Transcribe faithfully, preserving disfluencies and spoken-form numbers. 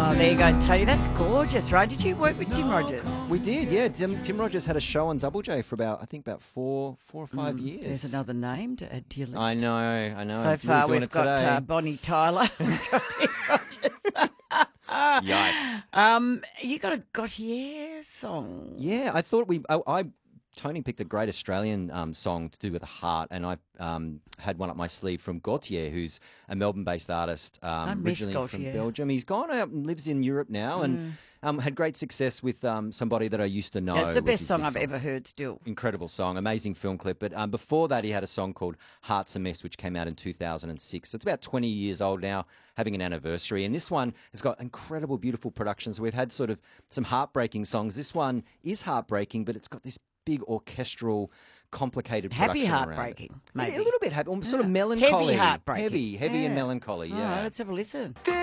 Oh, there you go, Tony. That's gorgeous, right? Did you work with Tim Rogers? We did, yeah. Tim, Tim Rogers had a show on Double J for about, I think, about four, four or five Mm, years. There's another name to add to your list. I know, I know. So I'm far, really doing we've it got today. uh, Bonnie Tyler. We've got Tim Rogers. Yikes. Um, you got a Gautier song. Yeah, I thought we. I, I Tony picked a great Australian um, song to do with the heart, and I um, had one up my sleeve from Gautier, who's a Melbourne-based artist, um, I miss originally from Gautier. Belgium. He's gone out and lives in Europe now, and um, had great success with um, somebody that I used to know. Yeah, it's the which best is song big I've ever heard still. Incredible song, amazing film clip. But um, before that, he had a song called Heart's a Mess, which came out in two thousand six. So it's about twenty years old now, having an anniversary. And this one has got incredible, beautiful productions. We've had sort of some heartbreaking songs. This one is heartbreaking, but it's got this big orchestral, complicated Happy production around heartbreaking, it. maybe. A little bit happy, sort of Yeah. melancholy. Heavy heartbreaking. Heavy, heavy and Yeah. melancholy, All yeah. right, let's have a listen. This